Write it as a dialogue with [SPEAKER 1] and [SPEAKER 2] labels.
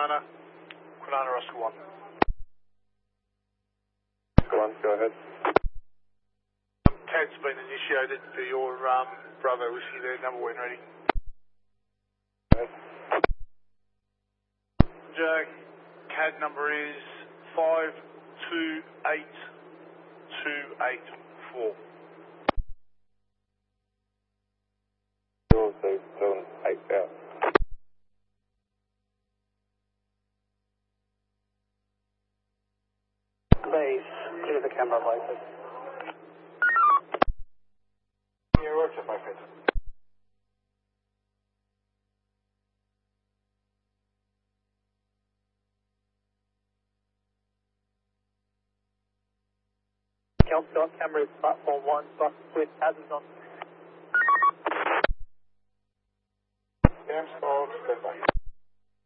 [SPEAKER 1] Quinana, Oscar 1.
[SPEAKER 2] Go on, go ahead.
[SPEAKER 1] CAD's been initiated for your Bravo Whiskey there, number when ready. Jack, CAD number is 528284.
[SPEAKER 2] 078 out.
[SPEAKER 3] Please, clear the camera license.
[SPEAKER 2] Yeah, roger, my friend.
[SPEAKER 3] Countdown camera is platform 1, bus with hazards on.
[SPEAKER 2] Cam stalled, stand by.